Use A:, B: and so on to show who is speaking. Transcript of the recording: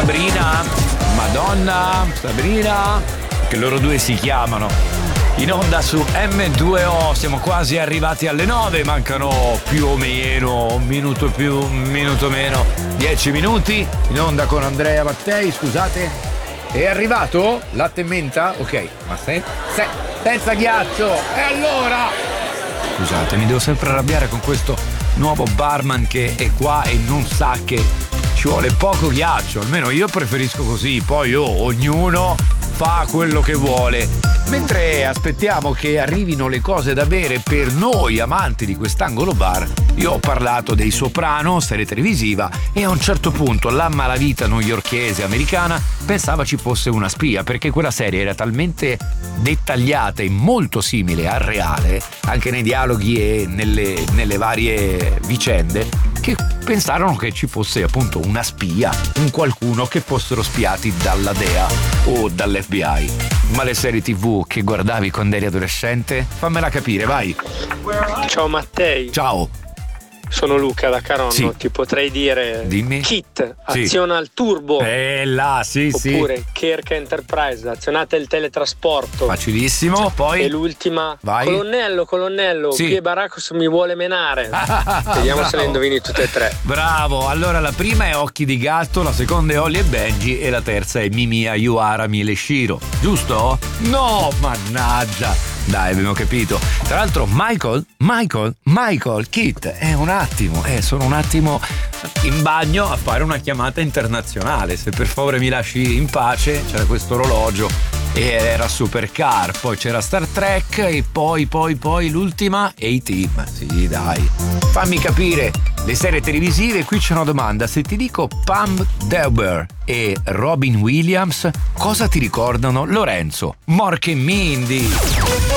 A: Sabrina, Madonna, Sabrina, che loro due si chiamano. In onda su M2O, siamo quasi arrivati alle 9, mancano più o meno, un minuto più, un minuto meno, 10 minuti. In onda con Andrea Mattei, scusate. È arrivato? Latte e menta? Ok, ma senza ghiaccio. E allora? Scusate, mi devo sempre arrabbiare con questo nuovo barman che è qua e non sa che ci vuole poco ghiaccio. Almeno io preferisco così, poi ognuno fa quello che vuole. Mentre aspettiamo che arrivino le cose da bere per noi amanti di quest'angolo bar, io ho parlato dei Soprano, serie televisiva, e a un certo punto la malavita newyorkese americana pensava ci fosse una spia, perché quella serie era talmente dettagliata e molto simile al reale, anche nei dialoghi e nelle varie vicende, che pensarono che ci fosse appunto una spia, un qualcuno che fossero spiati dalla DEA o dall'FBI. Ma le serie TV che guardavi quando eri adolescente? Fammela capire, vai.
B: Ciao Mattei.
A: Ciao.
B: Sono Luca da Caronno, sì. Ti potrei dire
A: Dimmi.
B: Kit, aziona il turbo.
A: Là, sì,
B: oppure
A: sì.
B: Kirk Enterprise, azionate il teletrasporto.
A: Facilissimo, poi.
B: E l'ultima,
A: vai.
B: Colonnello,
A: sì.
B: Pie Baracus mi vuole menare. Vediamo
A: bravo.
B: se le indovini tutte e tre.
A: Bravo, allora la prima è Occhi di gatto, la seconda è Holly e Benji e la terza è Mimi Ayuara Mileshiro, giusto? No, mannaggia. Dai, abbiamo capito. Tra l'altro Michael, Kit, sono un attimo in bagno a fare una chiamata internazionale. Se per favore mi lasci in pace, c'era questo orologio e era Supercar, poi c'era Star Trek e poi l'ultima A-Team. Sì, dai. Fammi capire, le serie televisive, qui c'è una domanda. Se ti dico Pam Dewber e Robin Williams, cosa ti ricordano? Lorenzo, Mork e Mindy.